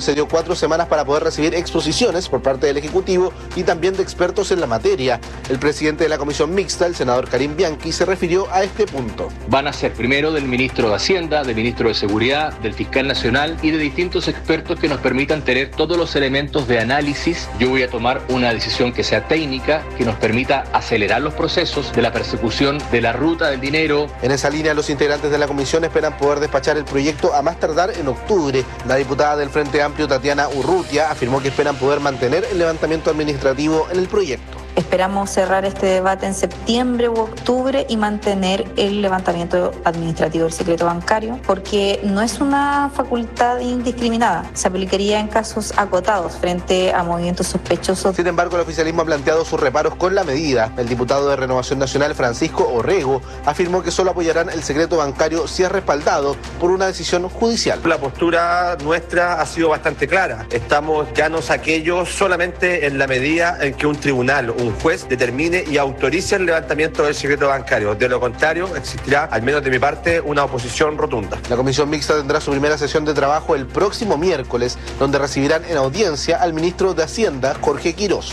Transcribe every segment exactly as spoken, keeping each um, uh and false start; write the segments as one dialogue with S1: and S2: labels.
S1: concedió cuatro semanas para poder recibir exposiciones por parte del Ejecutivo y también de expertos en la materia. El presidente de la Comisión Mixta, el senador Karim Bianchi, se refirió a este punto.
S2: Van a ser primero del ministro de Hacienda, del ministro de Seguridad, del fiscal nacional y de distintos expertos que nos permitan tener todos los elementos de análisis. Yo voy a tomar una decisión que sea técnica, que nos permita acelerar los procesos de la persecución de la ruta del dinero.
S1: En esa línea, los integrantes de la comisión esperan poder despachar el proyecto a más tardar en octubre. La diputada del Frente Amplio, Tatiana Urrutia, afirmó que esperan poder mantener el levantamiento administrativo en el proyecto.
S3: Esperamos cerrar este debate en septiembre u octubre y mantener el levantamiento administrativo del secreto bancario, porque no es una facultad indiscriminada. Se aplicaría en casos acotados frente a movimientos sospechosos.
S1: Sin embargo, el oficialismo ha planteado sus reparos con la medida. El diputado de Renovación Nacional, Francisco Orrego, afirmó que solo apoyarán el secreto bancario si es respaldado por una decisión judicial.
S4: La postura nuestra ha sido bastante clara. Estamos llanos a aquello solamente en la medida en que un tribunal, un juez determine y autorice el levantamiento del secreto bancario. De lo contrario, existirá, al menos de mi parte, una oposición rotunda.
S1: La Comisión Mixta tendrá su primera sesión de trabajo el próximo miércoles, donde recibirán en audiencia al ministro de Hacienda, Jorge Quirós.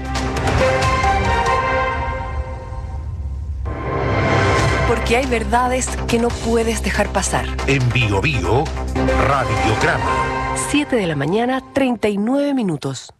S5: Porque hay verdades que no puedes dejar pasar.
S6: En Bio Bio, Radiograma.
S5: siete de la mañana, treinta y nueve minutos.